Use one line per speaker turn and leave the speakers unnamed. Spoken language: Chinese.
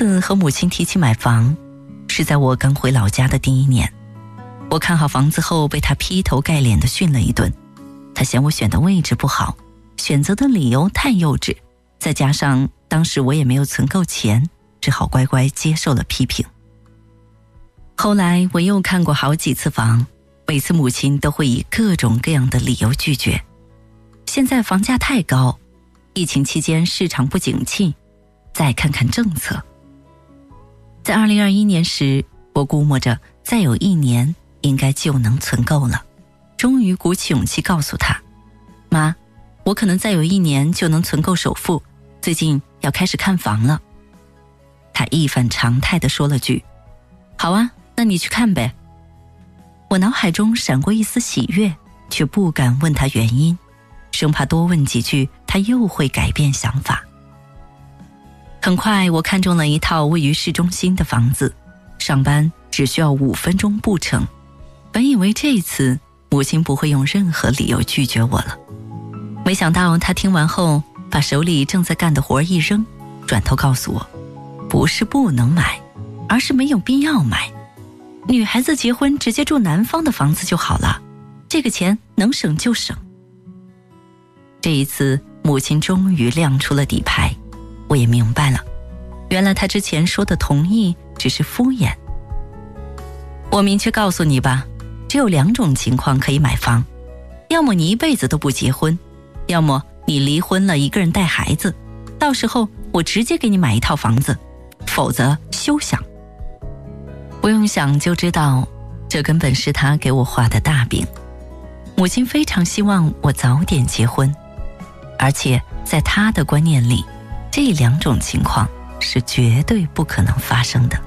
次和母亲提起买房，是在我刚回老家的第1年。我看好房子后被他劈头盖脸地训了一顿，他嫌我选的位置不好，选择的理由太幼稚，再加上当时我也没有存够钱，只好乖乖接受了批评。后来我又看过好几次房，每次母亲都会以各种各样的理由拒绝。现在房价太高，疫情期间市场不景气，再看看政策。在2021年时，我估摸着再有1年应该就能存够了，终于鼓起勇气告诉他，妈，我可能再有1年就能存够首付，最近要开始看房了。他一反常态地说了句，好啊，那你去看呗。我脑海中闪过一丝喜悦，却不敢问他原因，生怕多问几句他又会改变想法。很快我看中了一套位于市中心的房子，上班只需要5分钟步程。本以为这次母亲不会用任何理由拒绝我了，没想到她听完后把手里正在干的活一扔，转头告诉我，不是不能买，而是没有必要买。女孩子结婚直接住南方的房子就好了，这个钱能省就省。这一次母亲终于亮出了底牌，我也明白了，原来她之前说的同意只是敷衍。我明确告诉你吧，只有2种情况可以买房，要么你一辈子都不结婚，要么你离婚了一个人带孩子，到时候我直接给你买一套房子，否则休想。不用想就知道，这根本是他给我画的大饼。母亲非常希望我早点结婚，而且在他的观念里，这2种情况是绝对不可能发生的。